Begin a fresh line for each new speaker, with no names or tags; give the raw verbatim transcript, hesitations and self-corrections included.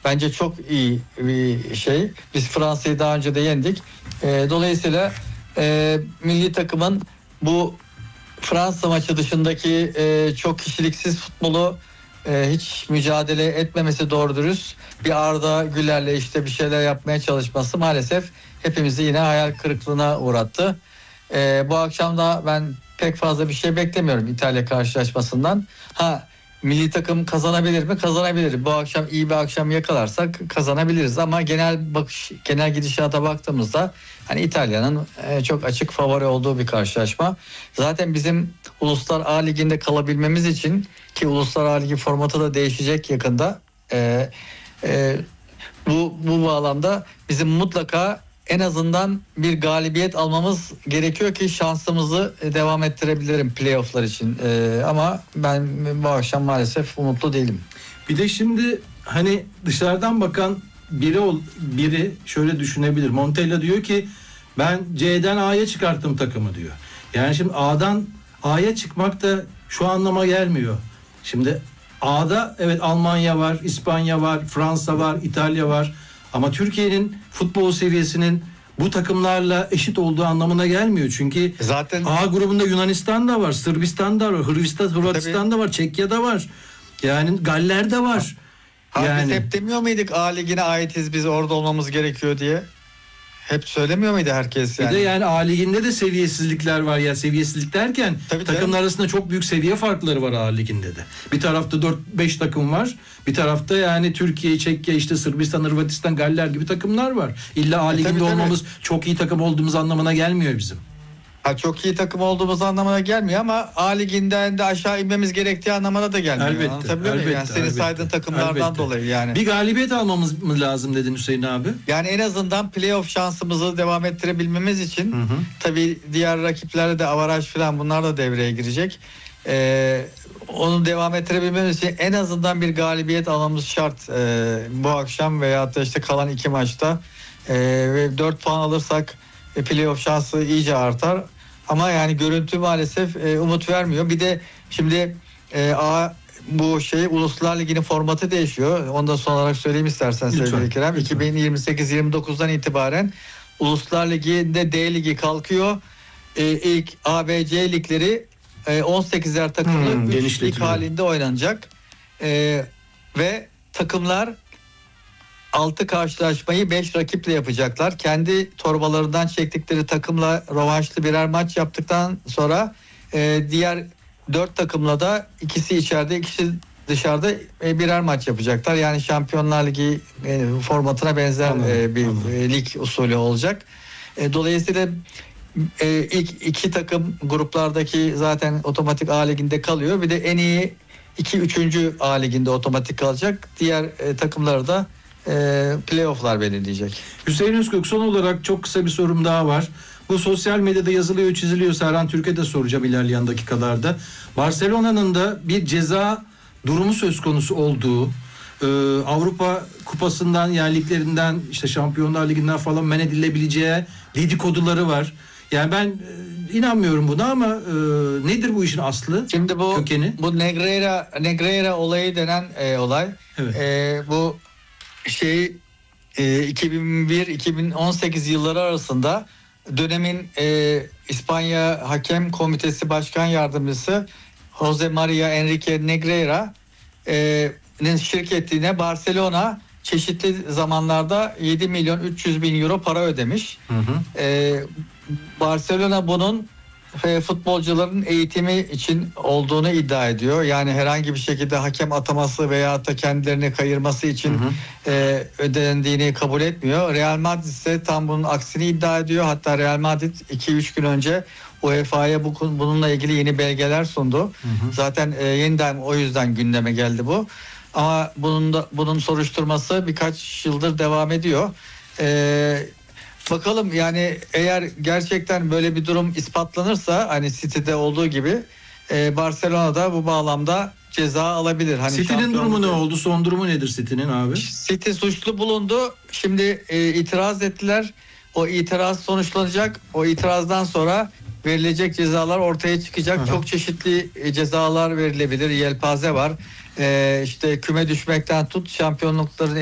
bence çok iyi bir şey. Biz Fransa'yı daha önce de yendik. E, dolayısıyla e, milli takımın bu Fransa maçı dışındaki e, çok kişiliksiz futbolu e, hiç mücadele etmemesi doğru dürüst. Bir Arda Güler'le işte bir şeyler yapmaya çalışması maalesef hepimizi yine hayal kırıklığına uğrattı. E, bu akşam da ben pek fazla bir şey beklemiyorum İtalya karşılaşmasından. Ha, milli takım kazanabilir mi? Kazanabilir. Bu akşam iyi bir akşam yakalarsak kazanabiliriz ama genel bakış, genel gidişata baktığımızda hani İtalya'nın e, çok açık favori olduğu bir karşılaşma. Zaten bizim Uluslar A Ligi'nde kalabilmemiz için, ki Uluslar A Ligi formatı da değişecek yakında. E, e, bu bu bağlamda bizim mutlaka en azından bir galibiyet almamız gerekiyor ki şansımızı devam ettirebilirim playofflar için. Ee, ama ben bu akşam maalesef umutlu değilim.
Bir de şimdi hani dışarıdan bakan biri ol, biri şöyle düşünebilir. Montella diyor ki ben C'den A'ya çıkarttım takımı diyor. Yani şimdi A'dan A'ya çıkmak da şu anlama gelmiyor. Şimdi A'da evet Almanya var, İspanya var, Fransa var, İtalya var. Ama Türkiye'nin futbol seviyesinin bu takımlarla eşit olduğu anlamına gelmiyor. Çünkü zaten A grubunda Yunanistan da var, Sırbistan da var, Hırvatistan, Hırvatistan da var, Çekya da var. Yani Galler de var.
Ha,
yani
biz hep demiyor muyduk A Ligi'ne aitiz, biz orada olmamız gerekiyor diye? Hep söylemiyor muydu herkes yani?
Bir de yani A Ligi'nde de seviyesizlikler var ya. Seviyesizlik derken tabii takımlar canım, arasında çok büyük seviye farkları var A Ligi'nde de. Bir tarafta dört beş takım var. Bir tarafta yani Türkiye, Çekya, işte Sırbistan, Hırvatistan, Galler gibi takımlar var. İlla A Ligi'nde e, tabii, olmamız tabii, çok iyi takım olduğumuz anlamına gelmiyor bizim.
Ha, çok iyi takım olduğumuz anlamına gelmiyor ama A Ligi'nden de aşağı inmemiz gerektiği anlamına da gelmiyor.
Elbette.
Anlatabiliyor muyum? Yani senin
elbette,
saydığın takımlardan
elbette.
dolayı yani.
Bir galibiyet almamız mı lazım dedin Hüseyin abi?
Yani en azından playoff şansımızı devam ettirebilmemiz için, hı hı, tabii diğer rakiplerde de avaraj falan bunlar da devreye girecek. Ee, onu devam ettirebilmemiz için en azından bir galibiyet almamız şart ee, bu akşam veyahut da işte kalan iki maçta. Ee, ve dört puan alırsak e, playoff şansı iyice artar. Ama yani görüntü maalesef e, umut vermiyor. Bir de şimdi e, A, bu şey Uluslar Ligi'nin formatı değişiyor. Onu da son olarak söyleyeyim istersen sevgili Kerem. iki bin yirmi sekiz yirmi dokuzdan itibaren Uluslar Ligi'nde D Ligi kalkıyor. E, ilk A, B, C ligleri e, on sekizer takımlı hmm, üç lig halinde oynanacak. E, ve takımlar altı karşılaşmayı beş rakiple yapacaklar. Kendi torbalarından çektikleri takımla rövanşlı birer maç yaptıktan sonra e, diğer dört takımla da ikisi içeride ikisi dışarıda e, birer maç yapacaklar. Yani Şampiyonlar Ligi e, formatına benzer anladım, e, bir e, lig usulü olacak. E, dolayısıyla e, ilk iki takım gruplardaki zaten otomatik A Ligi'nde kalıyor. Bir de en iyi iki üçüncü A Ligi'nde otomatik kalacak. Diğer e, takımları da E, playoff'lar belirleyecek.
Hüseyin Özkök, son olarak çok kısa bir sorum daha var. Bu sosyal medyada yazılıyor, çiziliyor. Serhan Türk'e de soracağım ilerleyen dakikalarda. Barcelona'nın da bir ceza durumu söz konusu olduğu, e, Avrupa Kupası'ndan, yani liglerinden, işte Şampiyonlar Ligi'nden falan men edilebileceği dedikoduları var. Yani ben e, inanmıyorum buna ama e, nedir bu işin aslı?
Şimdi bu
kökeni?
Bu Negreira Negreira olayı denen e, olay. Evet. E, bu şey e, iki bin bir iki bin on sekiz yılları arasında dönemin e, İspanya Hakem Komitesi Başkan Yardımcısı Jose Maria Enrique Negreira'nın şirketine Barcelona çeşitli zamanlarda yedi milyon üç yüz bin euro para ödemiş. Hı hı. E, Barcelona bunun e, futbolcuların eğitimi için olduğunu iddia ediyor. Yani herhangi bir şekilde hakem ataması veya da kendilerini kayırması için hı hı. E, ödendiğini kabul etmiyor. Real Madrid ise tam bunun aksini iddia ediyor. Hatta Real Madrid iki üç gün önce U E F A'ya bu, bununla ilgili yeni belgeler sundu. Hı hı. Zaten e, yeniden o yüzden gündeme geldi bu. Ama bunun da, bunun soruşturması birkaç yıldır devam ediyor. Eee Bakalım yani eğer gerçekten böyle bir durum ispatlanırsa hani City'de olduğu gibi e, Barcelona'da bu bağlamda ceza alabilir. Hani
City'nin durumu ne oldu? Son durumu nedir City'nin abi?
City suçlu bulundu. Şimdi e, itiraz ettiler. O itiraz sonuçlanacak. O itirazdan sonra verilecek cezalar ortaya çıkacak. Aha. Çok çeşitli e, cezalar verilebilir. Yelpaze var. E, işte küme düşmekten tut şampiyonlukların